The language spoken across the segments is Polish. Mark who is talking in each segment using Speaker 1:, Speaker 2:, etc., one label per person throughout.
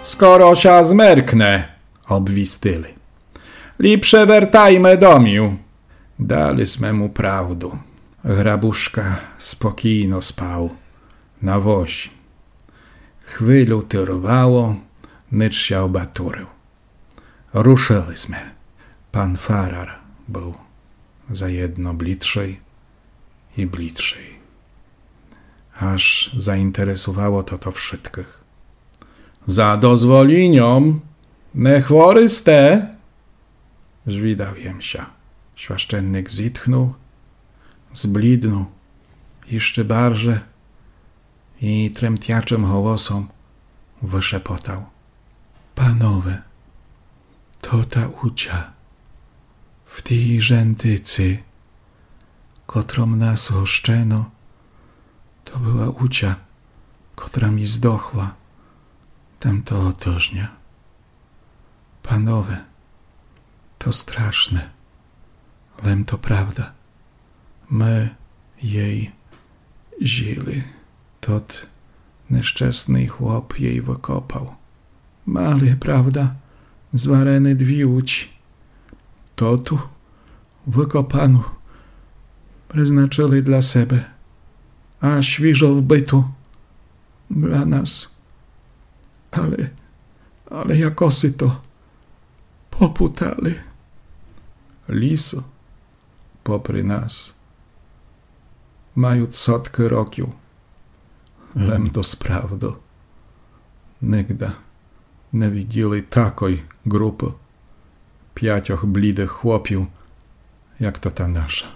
Speaker 1: skoro sia zmerknę, obwistyli. Li przewertajmy domiu. Dali smemu prawdu. Hrabuszka spokojno spał na wozi. Chwilu tyrwało, nycz się obaturył. Ruszyliśmy. Pan Farar był za jedno blitszej i blitszej. Aż zainteresowało to wszystkich. Za dozwolinią, ne chwory ste, żwidał jemsia. Świaszczennik zitchnął, zblidnął jeszcze barże i tremtiaczym hołosem wyszepotał. Panowie, to ta ucia w tej rzętycy, którą nas oszczeno, to była ucia, która mi zdochła tamto otożnia. Panowie, to straszne, lem to prawda. My jej zili. Tot nieszczęsny chłop jej wykopał. Mali, prawda, zwareny dwie łódź. To tu wykopanu przeznaczyli dla siebie, a świeżo wbytu dla nas. Ale jakosy to poputali. Liso, popry nas, mają sotki rokiu. Lem to sprawdo. Nigda nie widzieli takiej grupy 5 blidych chłopiów, jak to ta nasza.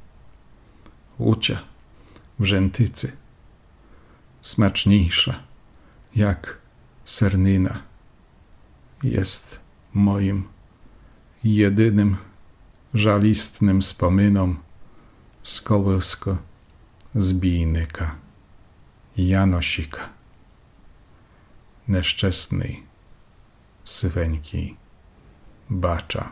Speaker 1: Ucia w rzętycy, smaczniejsza, jak sernina, jest moim jedynym żalistnym wspominom z kołysko zbijnika Janosika, nieszczęsnej syweńki Bacza.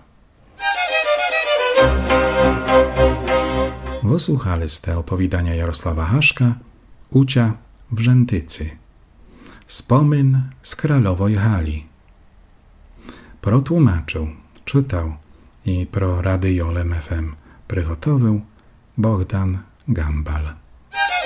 Speaker 1: Wysłuchaliście opowiadania Jarosława Haszka Ucia w rzętycy. Wspomin z Kralowej Hali. Protłumaczył, czytał i pro Radiolem FM przygotowył Bogdan Gambal.